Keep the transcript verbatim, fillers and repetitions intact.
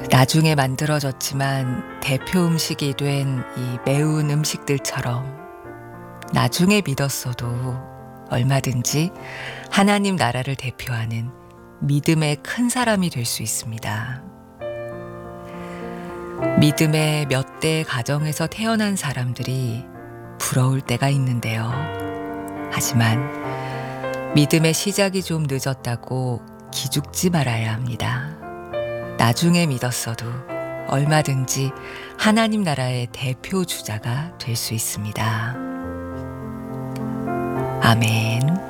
나중에 만들어졌지만 대표 음식이 된 이 매운 음식들처럼 나중에 믿었어도 얼마든지 하나님 나라를 대표하는 믿음의 큰 사람이 될 수 있습니다. 믿음의 몇 대 가정에서 태어난 사람들이 부러울 때가 있는데요. 하지만 믿음의 시작이 좀 늦었다고 기죽지 말아야 합니다. 나중에 믿었어도 얼마든지 하나님 나라의 대표 주자가 될 수 있습니다. 아멘.